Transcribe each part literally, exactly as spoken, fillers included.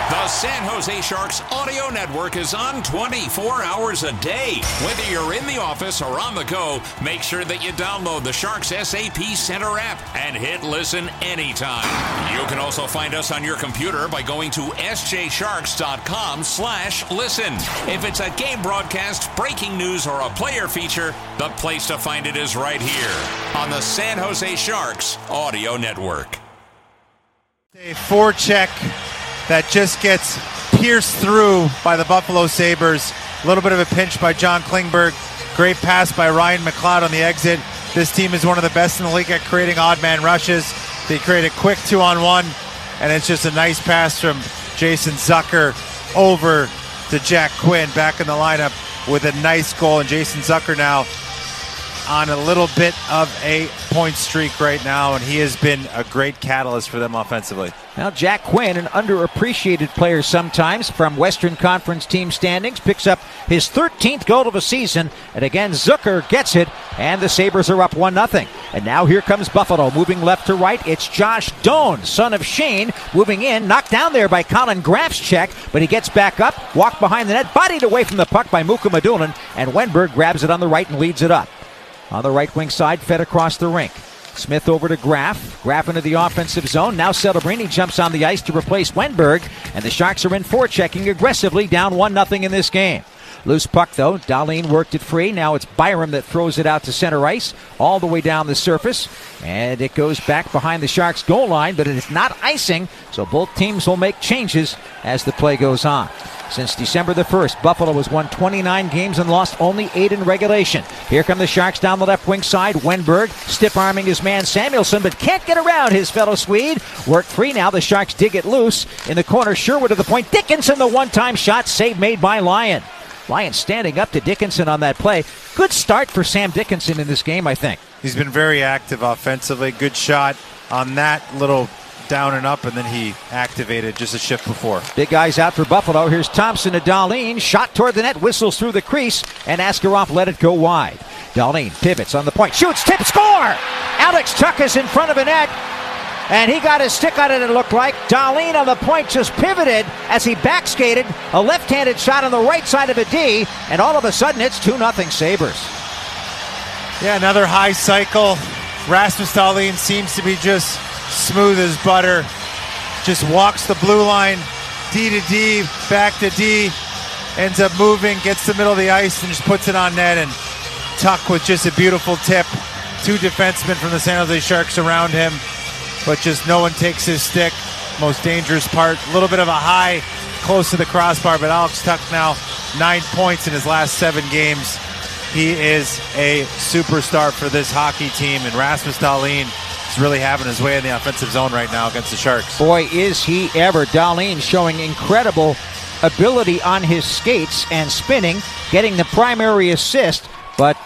The San Jose Sharks audio network is on twenty-four hours a day. Whether you're in the office or on the go, make sure that you download the Sharks S A P Center app and hit listen anytime. You can also find us on your computer by going to s j sharks dot com slash listen. If it's a game broadcast, breaking news, or a player feature, the place to find it is right here on the San Jose Sharks audio network. A forecheck that just gets pierced through by the Buffalo Sabres. A little bit of a pinch by John Klingberg. Great pass by Ryan McLeod on the exit. This team is one of the best in the league at creating odd man rushes. They create a quick two-on-one, and it's just a nice pass from Jason Zucker over to Jack Quinn back in the lineup with a nice goal. And Jason Zucker now on a little bit of a point streak right now, and he has been a great catalyst for them offensively. Now Jack Quinn, an underappreciated player sometimes from Western Conference team standings, picks up his thirteenth goal of the season, and again Zucker gets it, and the Sabres are up one nothing. And now here comes Buffalo, moving left to right. It's Josh Doan, son of Shane, moving in, knocked down there by Colin Grafschek, but he gets back up, walked behind the net, bodied away from the puck by Mukka Madulin, and Wenberg grabs it on the right and leads it up. On the right wing side, fed across the rink. Smith over to Graf. Graf into the offensive zone. Now Celebrini jumps on the ice to replace Wenberg, and the Sharks are in forechecking aggressively, down one nothing in this game. Loose puck, though. Dahlin worked it free. Now it's Byram that throws it out to center ice, all the way down the surface. And it goes back behind the Sharks' goal line, but it is not icing, so both teams will make changes as the play goes on. Since December the first, Buffalo has won twenty-nine games and lost only eight in regulation. Here come the Sharks down the left wing side. Wenberg stiff-arming his man Samuelsson, but can't get around his fellow Swede. Work free now. The Sharks dig it loose. In the corner, Sherwood to the point. Dickinson, the one-time shot. Save made by Lyon. Lyon standing up to Dickinson on that play. Good start for Sam Dickinson in this game, I think. He's been very active offensively. Good shot on that little down and up, and then he activated just a shift before. Big guys out for Buffalo. Here's Thompson to Dahlin. Shot toward the net, whistles through the crease, and Askarov let it go wide. Dahlin pivots on the point, shoots, tip, score! Alex Tuch is in front of the net, and he got his stick on it, it looked like. Dahlin on the point just pivoted as he backskated. A left-handed shot on the right side of a D, and all of a sudden it's two nothing Sabres. Yeah, another high cycle. Rasmus Dahlin seems to be just smooth as butter. Just walks the blue line, D to D, back to D, ends up moving, gets the middle of the ice, and just puts it on net. And Tuch with just a beautiful tip. Two defensemen from the San Jose Sharks around him, but just no one takes his stick. Most dangerous part. A little bit of a high close to the crossbar, but Alex Tuch now nine points in his last seven games. He is a superstar for this hockey team, and Rasmus Dahlin is really having his way in the offensive zone right now against the Sharks. Boy, is he ever. Dahlin showing incredible ability on his skates and spinning, getting the primary assist, but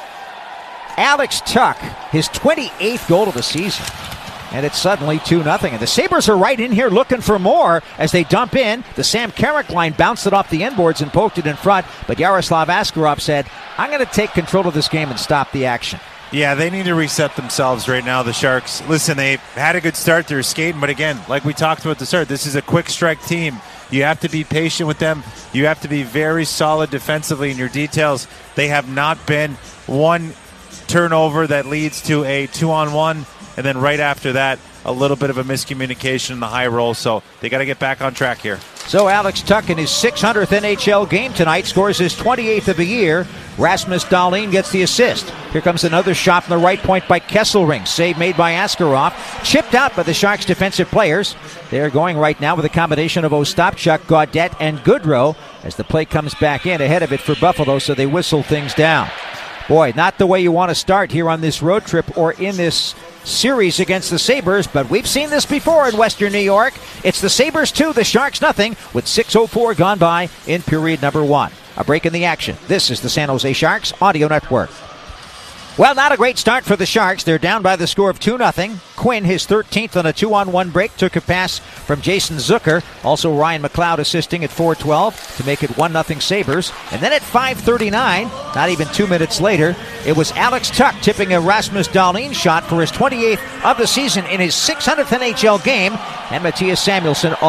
Alex Tuch, his twenty-eighth goal of the season. And it's suddenly two nothing. And the Sabres are right in here looking for more as they dump in. The Sam Carrick line bounced it off the inboards and poked it in front. But Yaroslav Askarov said, I'm going to take control of this game and stop the action. Yeah, they need to reset themselves right now, the Sharks. Listen, they had a good start. They're skating. But again, like we talked about at the start, this is a quick strike team. You have to be patient with them. You have to be very solid defensively in your details. They have not been one turnover that leads to a two-on-one. And then right after that, a little bit of a miscommunication in the high roll. So they got to get back on track here. So Alex Tuch in his six hundredth N H L game tonight scores his twenty-eighth of the year. Rasmus Dahlin gets the assist. Here comes another shot from the right point by Kesselring. Save made by Askarov. Chipped out by the Sharks' defensive players. They're going right now with a combination of Ostapchuk, Gaudette, and Goodrow as the play comes back in ahead of it for Buffalo, so they whistle things down. Boy, not the way you want to start here on this road trip or in this series against the Sabres, but we've seen this before in Western New York. It's the Sabres two, the Sharks nothing, with six oh four gone by in period number one. A break in the action. This is the San Jose Sharks Audio Network. Well, not a great start for the Sharks. They're down by the score of two nothing. Quinn, his thirteenth on a two-on-one break, took a pass from Jason Zucker. Also Ryan McLeod assisting at four twelve to make it one nothing Sabres. And then at five thirty-nine, not even two minutes later, it was Alex Tuch tipping a Rasmus Dahlin shot for his twenty-eighth of the season in his six hundredth N H L game. And Matthias Samuelsson